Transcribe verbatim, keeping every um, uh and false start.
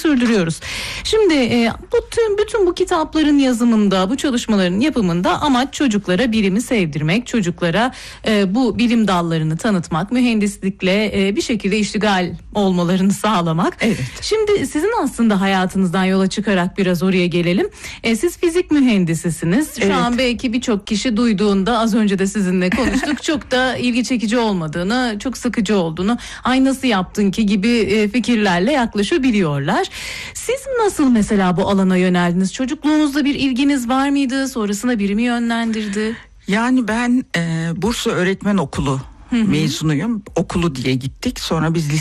sürdürüyoruz. Şimdi e, bütün, bütün bu kitapların yazımında, bu çalışmaların yapımında amaç çocuklara bilimi sevdirmek, çocuklara e, bu bilim dallarını tanıtmak, mühendislikle e, bir şekilde iştigal olmalarını sağlamak. Evet. Şimdi sizin aslında hayatınızdan yola çıkarak biraz oraya gelelim. E, siz fizik mühendisisiniz. Şu Evet. an belki birçok kişi duyduğunda, az önce de sizinle konuştuk, çok da ilgi çekici olmadığını, çok sıkıcı olduğunu, ay nasıl yaptın ki gibi e, fikirlerle yaklaşabiliyorlar. Siz nasıl mesela bu alana yöneldiniz? Çocukluğunuzda bir ilginiz var mıydı? Sonrasında biri mi yönlendirdi? Yani ben e, Bursa Öğretmen Okulu Hı hı. mezunuyum. Okulu diye gittik. Sonra biz